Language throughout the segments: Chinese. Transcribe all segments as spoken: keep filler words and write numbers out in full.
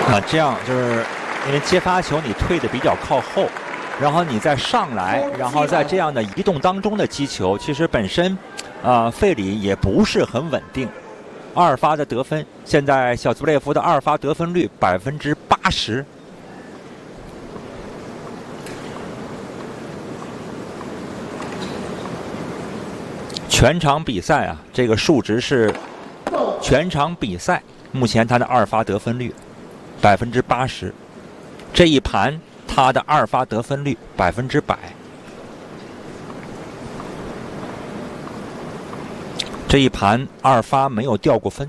啊，这样就是因为接发球你退的比较靠后，然后你再上来，然后在这样的移动当中的击球，其实本身，呃，费里也不是很稳定。二发的得分，现在小兹布列夫的二发得分率百分之八十。全场比赛啊，这个数值是全场比赛目前他的二发得分率百分之八十，这一盘他的二发得分率百分之百。这一盘二发没有掉过分。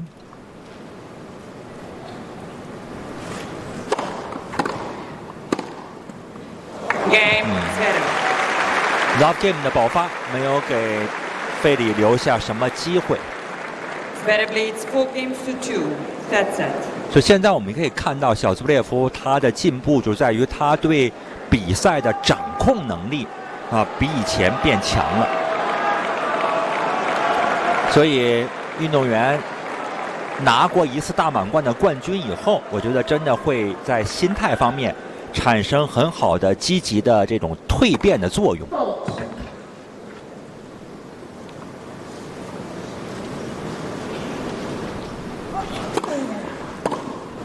Game Love Game 的爆发没有给费里留下什么机会。 Zverev leads four games to two. That's it. 所以现在我们可以看到小兹布列夫他的进步就在于他对比赛的掌控能力啊比以前变强了。所以运动员拿过一次大满贯的冠军以后，我觉得真的会在心态方面产生很好的积极的这种蜕变的作用。